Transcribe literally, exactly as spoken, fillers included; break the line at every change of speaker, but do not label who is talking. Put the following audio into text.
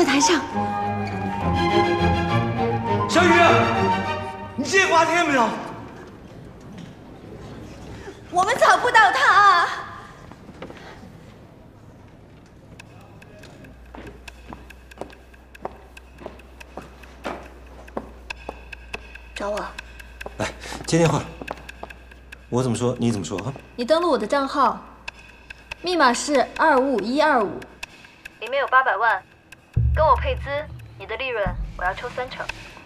台上。
小雨，你这瓜甜没有？
我们找不到他。找我？
来，接电话。我怎么说你怎么说啊？
你登录我的账号，密码是二五五一二五，里面有八百万，跟我配资，你的利润我要抽三成。